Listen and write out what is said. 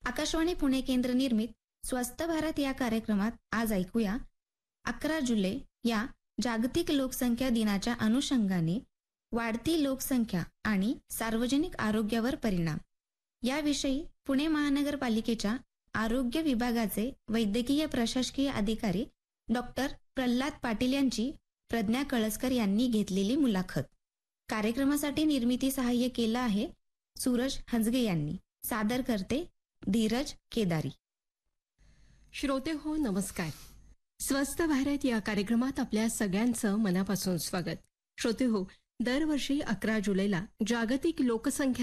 आकाशवाणी पुणे केंद्र निर्मित स्वस्थ भारत या कार्यक्रमात आज ऐकूया 11 जुलै या जागतिक लोकसंख्या दिनाच्या अनुषंगाने वाढती लोकसंख्या आणि सार्वजनिक आरोग्यावर परिणाम याविषयी पुणे महानगरपालिकेच्या आरोग्य विभागाचे वैद्यकीय प्रशासकीय अधिकारी डॉक्टर प्रल्हाद पाटील यांची प्रज्ञा कळसकर यांनी घेतलेली मुलाखत. कार्यक्रमासाठी निर्मिती सहाय्य केलं आहे सूरज हंजगे यांनी. सादर करते धीरज केदारी. श्रोते हो, नमस्कार. स्वस्थ भारत या कार्यक्रमात आपल्या सगळ्यांचं मनापासून स्वागत. श्रोते हो, दरवर्षी 11 जुलैला जागतिक लोकसंख्या